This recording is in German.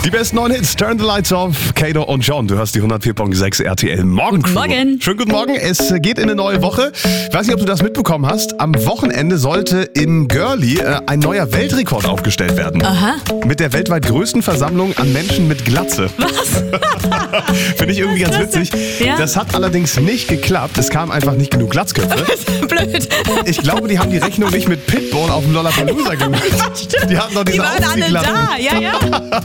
Die besten 9 Hits, Turn the Lights Off, Kato und John. Du hörst die 104.6 RTL Morgencrew. Guten Morgen. Schönen guten Morgen. Es geht in eine neue Woche. Ich weiß nicht, ob du das mitbekommen hast. Am Wochenende sollte im Girlie ein neuer Weltrekord aufgestellt werden. Aha. Mit der weltweit größten Versammlung an Menschen mit Glatze. Was? Finde ich irgendwie ganz witzig. Ja. Das hat allerdings nicht geklappt. Es kamen einfach nicht genug Glatzköpfe. Blöd. Ich glaube, die haben die Rechnung nicht mit Pitbull auf dem Lollapalooza gemacht. Die hatten noch diese Die waren alle Aufziehglatzen. da, ja.